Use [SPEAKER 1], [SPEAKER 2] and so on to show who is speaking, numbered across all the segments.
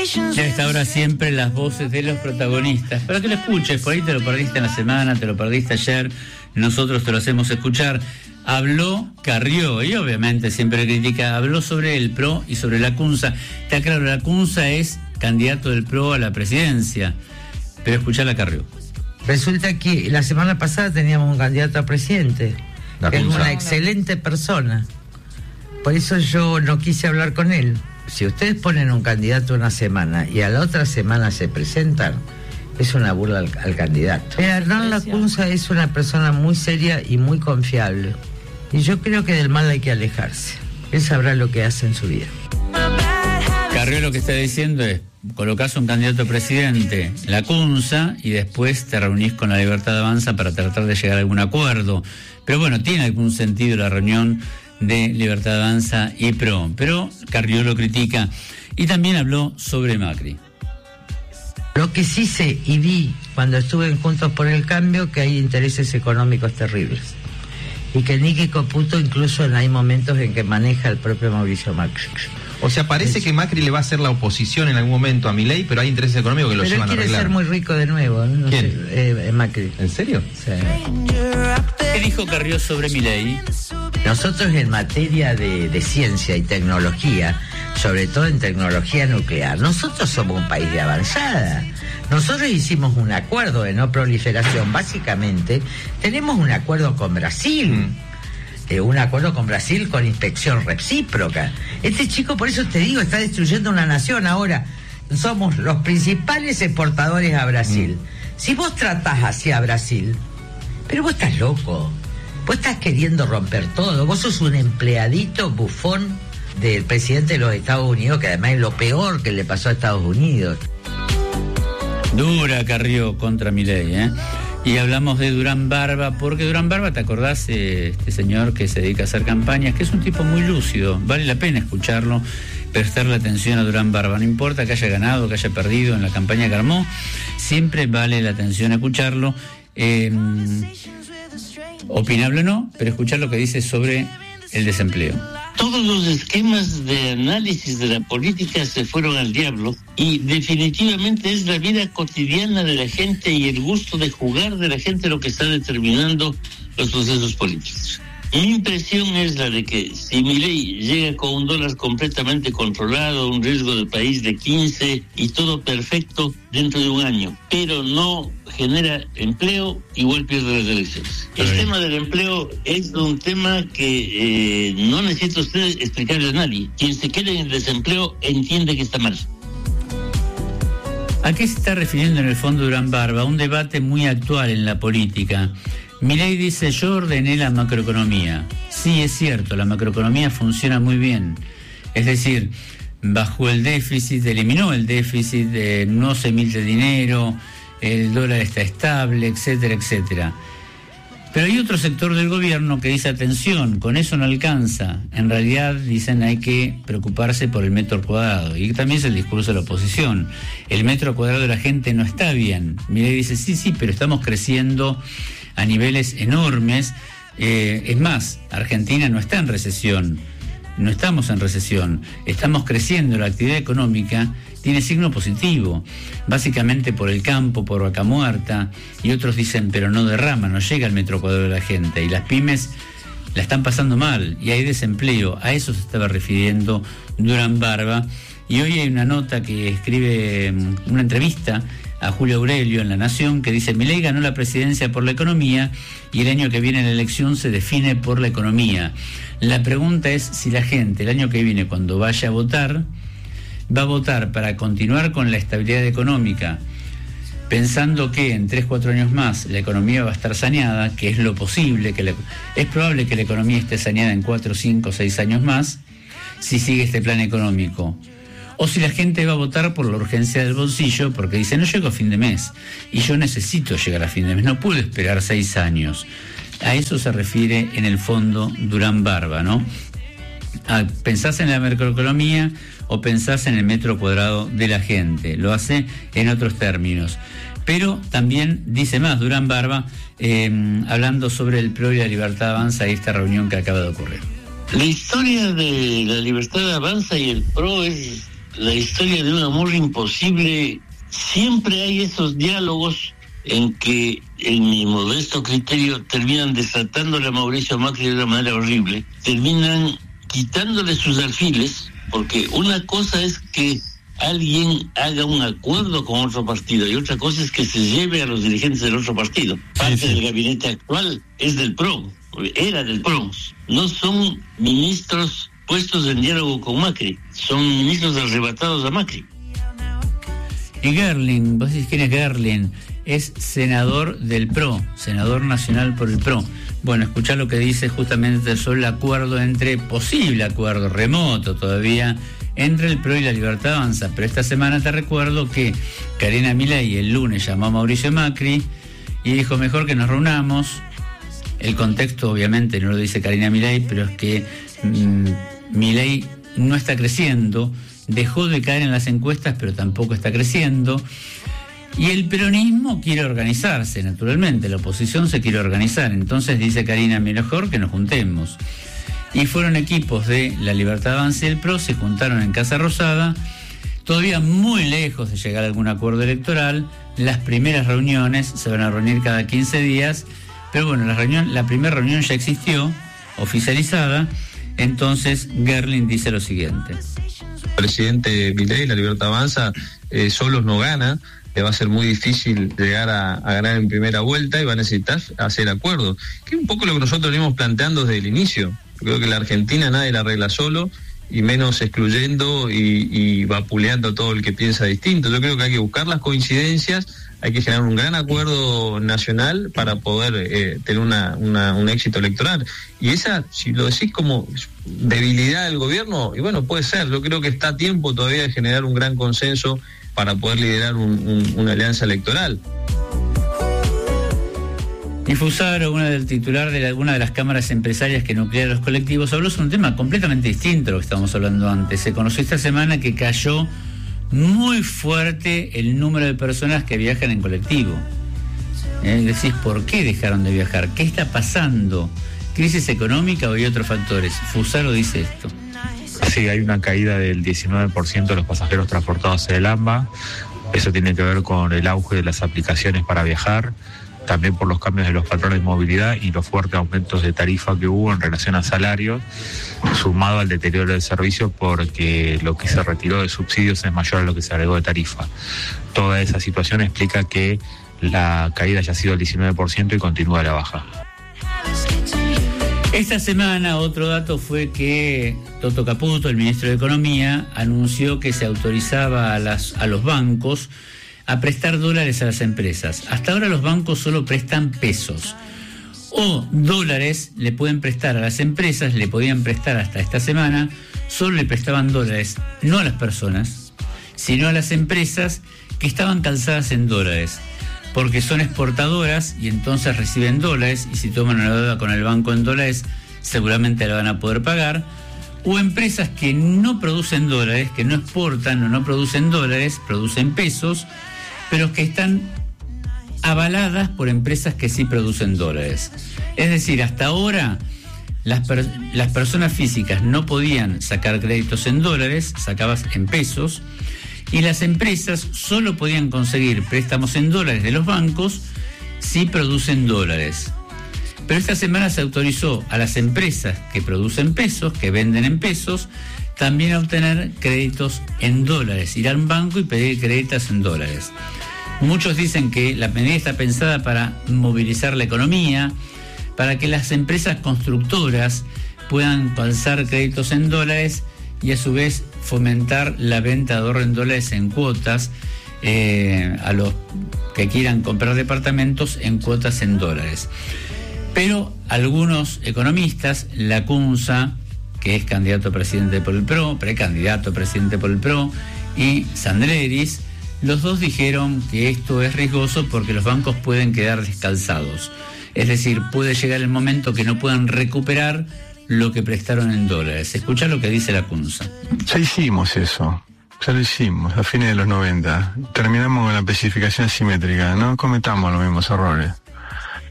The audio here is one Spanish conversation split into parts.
[SPEAKER 1] Y a esta hora siempre las voces de los protagonistas, para que lo escuches. Por ahí te lo perdiste en la semana, te lo perdiste ayer, nosotros te lo hacemos escuchar. Habló Carrió, y obviamente siempre critica, habló sobre el PRO y sobre Lacunza. Está claro, Lacunza es candidato del PRO a la presidencia, pero escuchá a Carrió.
[SPEAKER 2] Resulta que la semana pasada teníamos un candidato a presidente, que es una excelente persona. Por eso yo no quise hablar con él. Si ustedes ponen un candidato una semana y a la otra semana se presentan, es una burla al candidato. Hernán Lacunza es una persona muy seria y muy confiable. Y yo creo que del mal hay que alejarse. Él sabrá lo que hace en su vida.
[SPEAKER 1] Carrió lo que está diciendo es: colocás un candidato a presidente, Lacunza, y después te reunís con la Libertad Avanza para tratar de llegar a algún acuerdo. Pero bueno, tiene algún sentido la reunión de Libertad Avanza y PRO. Pero Carrió lo critica y también habló sobre Macri.
[SPEAKER 2] Lo que sí sé y vi cuando estuve en Juntos por el Cambio, que hay intereses económicos terribles. Y que Nicky Caputo incluso hay momentos en que maneja el propio Mauricio Macri.
[SPEAKER 3] O sea, parece que Macri le va a hacer la oposición en algún momento a Milei, pero hay intereses económicos que lo llevan a arreglar.
[SPEAKER 2] Pero quiere ser muy rico de nuevo, ¿no? No
[SPEAKER 3] ¿Quién?
[SPEAKER 2] sé, Macri.
[SPEAKER 3] ¿En serio?
[SPEAKER 2] Sí.
[SPEAKER 1] ¿Qué dijo Carrió sobre Milei?
[SPEAKER 2] Nosotros en materia de ciencia y tecnología, sobre todo en tecnología nuclear, nosotros somos un país de avanzada. Nosotros hicimos un acuerdo de no proliferación, básicamente tenemos un acuerdo con Brasil. Un acuerdo con Brasil con inspección recíproca. Este chico, por eso te digo, está destruyendo una nación. Ahora, somos los principales exportadores a Brasil. Si vos tratás hacia Brasil, pero vos estás loco, vos estás queriendo romper todo, vos sos un empleadito bufón del presidente de los Estados Unidos, que además es lo peor que le pasó a Estados Unidos.
[SPEAKER 1] Dura Carrió contra Milei, ¿eh? Y hablamos de Durán Barba, porque Durán Barba, ¿te acordás? Este señor que se dedica a hacer campañas, que es un tipo muy lúcido, vale la pena escucharlo, prestarle atención a Durán Barba, no importa que haya ganado, que haya perdido en la campaña que armó, siempre vale la atención a escucharlo, opinable o no, pero escuchar lo que dice sobre el desempleo.
[SPEAKER 4] Todos los esquemas de análisis de la política se fueron al diablo y definitivamente es la vida cotidiana de la gente y el gusto de jugar de la gente lo que está determinando los procesos políticos. Mi impresión es la de que si Milei llega con un dólar completamente controlado, un riesgo del país de 15 y todo perfecto dentro de un año, pero no genera empleo, igual pierde las elecciones. El tema del empleo es un tema que no necesita usted explicarle a nadie. Quien se quede en el desempleo entiende que está mal.
[SPEAKER 1] ¿A qué se está refiriendo en el fondo Durán Barba? Un debate muy actual en la política. Milei dice: yo ordené la macroeconomía. Sí, es cierto, la macroeconomía funciona muy bien. Es decir, bajó el déficit, eliminó el déficit, no se emite dinero, el dólar está estable, etcétera, etcétera. Pero hay otro sector del gobierno que dice: atención, con eso no alcanza. En realidad, dicen, hay que preocuparse por el metro cuadrado. Y también es el discurso de la oposición. El metro cuadrado de la gente no está bien. Milei dice: sí, pero estamos creciendo a niveles enormes. Es más, Argentina no está en recesión. No estamos en recesión. Estamos creciendo. La actividad económica tiene signo positivo, básicamente por el campo, por Vaca Muerta, y otros dicen, pero no derrama, no llega al metro cuadrado de la gente, y las pymes la están pasando mal, y hay desempleo. A eso se estaba refiriendo Durán Barba, y hoy hay una nota que escribe, una entrevista a Julio Aurelio en La Nación, que dice: Milei ganó la presidencia por la economía y el año que viene la elección se define por la economía. La pregunta es si la gente el año que viene, cuando vaya a votar, va a votar para continuar con la estabilidad económica, pensando que en 3-4 años más la economía va a estar saneada, que es lo posible, es probable que la economía esté saneada en 4, 5, 6 años más, si sigue este plan económico. O si la gente va a votar por la urgencia del bolsillo, porque dice: no llego a fin de mes, y yo necesito llegar a fin de mes, no puedo esperar 6 años. A eso se refiere en el fondo Durán Barba, ¿no? ¿Pensás en la macroeconomía o pensás en el metro cuadrado de la gente? Lo hace en otros términos. Pero también dice más Durán Barba, hablando sobre el PRO y la Libertad Avanza y esta reunión que acaba de ocurrir.
[SPEAKER 4] La historia de la Libertad Avanza y el PRO es la historia de un amor imposible. Siempre hay esos diálogos en que, en mi modesto criterio, terminan desatándole a Mauricio Macri de una manera horrible, terminan quitándole sus alfiles, porque una cosa es que alguien haga un acuerdo con otro partido y otra cosa es que se lleve a los dirigentes del otro partido. Parte del gabinete actual es del PRO, era del PRO. No son ministros puestos en diálogo con Macri, son ministros arrebatados a Macri.
[SPEAKER 1] Y Gerling, vos decís quién es Gerling, es senador del PRO, senador nacional por el PRO. Bueno, escuchá lo que dice justamente sobre el acuerdo posible acuerdo remoto todavía, entre el PRO y la Libertad Avanza. Pero esta semana te recuerdo que Karina Milei el lunes llamó a Mauricio Macri y dijo, mejor que nos reunamos. El contexto obviamente no lo dice Karina Milei, pero es que Milei no está creciendo, dejó de caer en las encuestas, pero tampoco está creciendo. Y el peronismo quiere organizarse, naturalmente, la oposición se quiere organizar. Entonces dice Karina, mejor que nos juntemos. Y fueron equipos de la Libertad Avanza y el PRO, se juntaron en Casa Rosada, todavía muy lejos de llegar a algún acuerdo electoral. Las primeras reuniones se van a reunir cada 15 días, pero bueno, la primera reunión ya existió, oficializada. Entonces Gerling dice lo siguiente.
[SPEAKER 5] El presidente Milei, la Libertad Avanza, solos no gana. Le va a ser muy difícil llegar a ganar en primera vuelta y va a necesitar hacer acuerdos, que es un poco lo que nosotros venimos planteando desde el inicio. Creo que la Argentina nadie la arregla solo, y menos excluyendo y vapuleando a todo el que piensa distinto. Yo creo que hay que buscar las coincidencias, hay que generar un gran acuerdo nacional para poder tener un éxito electoral. Y esa, si lo decís como debilidad del gobierno, y bueno, puede ser. Yo creo que está a tiempo todavía de generar un gran consenso para poder liderar una alianza electoral.
[SPEAKER 1] Y Fusaro, una del titular de alguna de las cámaras empresarias que nuclean los colectivos, habló sobre un tema completamente distinto a lo que estábamos hablando antes. Se conoció esta semana que cayó muy fuerte el número de personas que viajan en colectivo. Decís, ¿por qué dejaron de viajar? ¿Qué está pasando? ¿Crisis económica o hay otros factores? Fusaro dice esto.
[SPEAKER 6] Sí, hay una caída del 19% de los pasajeros transportados en el AMBA. Eso tiene que ver con el auge de las aplicaciones para viajar, también por los cambios de los patrones de movilidad y los fuertes aumentos de tarifa que hubo en relación a salarios, sumado al deterioro del servicio porque lo que se retiró de subsidios es mayor a lo que se agregó de tarifa. Toda esa situación explica que la caída haya sido del 19% y continúa a la baja.
[SPEAKER 1] Esta semana otro dato fue que Toto Caputo, el ministro de Economía, anunció que se autorizaba a los bancos a prestar dólares a las empresas. Hasta ahora los bancos solo prestan pesos. O dólares le pueden prestar a las empresas, le podían prestar hasta esta semana, solo le prestaban dólares, no a las personas, sino a las empresas que estaban calzadas en dólares, porque son exportadoras y entonces reciben dólares, y si toman una deuda con el banco en dólares, seguramente la van a poder pagar. O empresas que no producen dólares, que no exportan o no producen dólares, producen pesos, pero que están avaladas por empresas que sí producen dólares. Es decir, hasta ahora las personas físicas no podían sacar créditos en dólares, sacabas en pesos, y las empresas solo podían conseguir préstamos en dólares de los bancos si producen dólares. Pero esta semana se autorizó a las empresas que producen pesos, que venden en pesos, también a obtener créditos en dólares, ir a un banco y pedir créditos en dólares. Muchos dicen que la medida está pensada para movilizar la economía, para que las empresas constructoras puedan calzar créditos en dólares y a su vez fomentar la venta de ahorro en dólares en cuotas a los que quieran comprar departamentos en cuotas en dólares. Pero algunos economistas, Lacunza, que es candidato a presidente por el PRO, precandidato a presidente por el PRO, y Sandleris, los dos dijeron que esto es riesgoso porque los bancos pueden quedar descalzados. Es decir, puede llegar el momento que no puedan recuperar lo que prestaron en dólares. Escuchá lo que dice Lacunza.
[SPEAKER 7] Ya hicimos eso, ya lo hicimos a fines de los 90. Terminamos con la especificación asimétrica, no cometamos los mismos errores.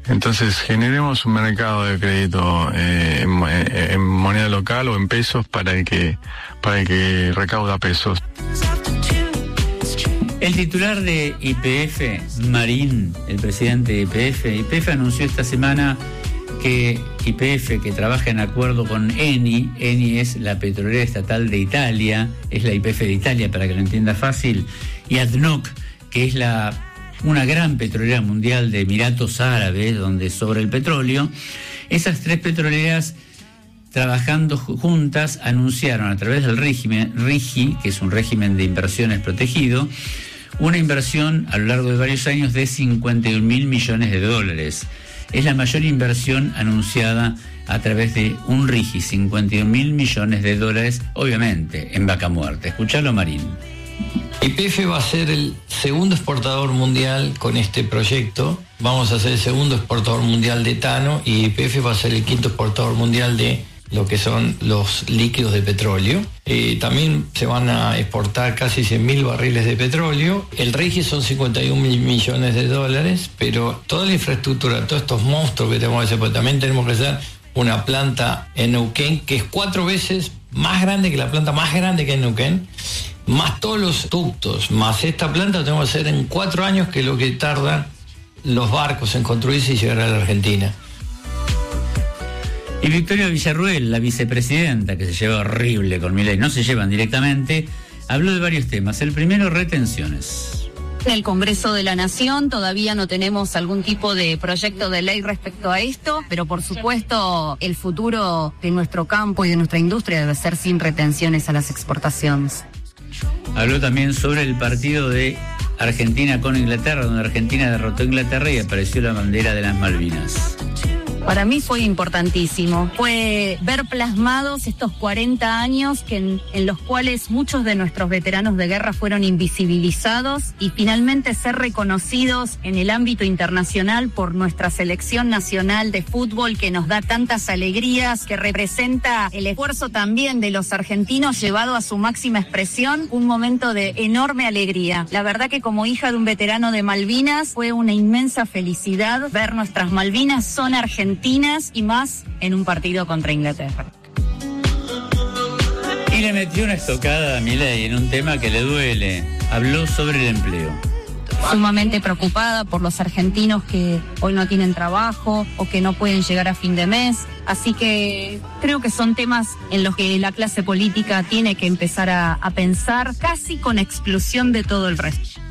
[SPEAKER 7] Entonces generemos un mercado de crédito en moneda local o en pesos para el que recauda pesos.
[SPEAKER 1] El titular de YPF, Marín, el presidente de YPF anunció esta semana que YPF, que trabaja en acuerdo con Eni es la petrolera estatal de Italia, es la YPF de Italia para que lo entienda fácil, y ADNOC, que es una gran petrolera mundial de Emiratos Árabes, donde sobra el petróleo. Esas tres petroleras, trabajando juntas, anunciaron a través del RIGI, que es un régimen de inversiones protegido, una inversión a lo largo de varios años de 51.000 millones de dólares. Es la mayor inversión anunciada a través de un RIGI, 51.000 millones de dólares, obviamente, en vaca muerta. Escuchalo, Marín.
[SPEAKER 8] YPF va a ser el segundo exportador mundial con este proyecto. Vamos a ser el segundo exportador mundial de etano y YPF va a ser el quinto exportador mundial de lo que son los líquidos de petróleo. También se van a exportar casi 100.000 barriles de petróleo. El RIGI son 51.000 millones de dólares, pero toda la infraestructura, todos estos monstruos que tenemos que hacer, porque también tenemos que hacer una planta en Neuquén, que es 4 veces más grande que la planta más grande que hay en Neuquén, más todos los ductos, más esta planta lo tenemos que hacer en 4 años, que es lo que tardan los barcos en construirse y llegar a la Argentina.
[SPEAKER 1] Y Victoria Villarruel, la vicepresidenta, que se lleva horrible con Milei, no se llevan directamente, habló de varios temas. El primero, retenciones.
[SPEAKER 9] En el Congreso de la Nación todavía no tenemos algún tipo de proyecto de ley respecto a esto, pero por supuesto el futuro de nuestro campo y de nuestra industria debe ser sin retenciones a las exportaciones.
[SPEAKER 1] Habló también sobre el partido de Argentina con Inglaterra, donde Argentina derrotó a Inglaterra y apareció la bandera de las Malvinas.
[SPEAKER 9] Para mí fue importantísimo, fue ver plasmados estos 40 años en los cuales muchos de nuestros veteranos de guerra fueron invisibilizados y finalmente ser reconocidos en el ámbito internacional por nuestra selección nacional de fútbol, que nos da tantas alegrías, que representa el esfuerzo también de los argentinos llevado a su máxima expresión, un momento de enorme alegría. La verdad que como hija de un veterano de Malvinas fue una inmensa felicidad ver nuestras Malvinas son argentinas y más en un partido contra Inglaterra.
[SPEAKER 1] Y le metió una estocada a Milei en un tema que le duele. Habló sobre el empleo.
[SPEAKER 9] Sumamente preocupada por los argentinos que hoy no tienen trabajo o que no pueden llegar a fin de mes. Así que creo que son temas en los que la clase política tiene que empezar a pensar, casi con exclusión de todo el resto.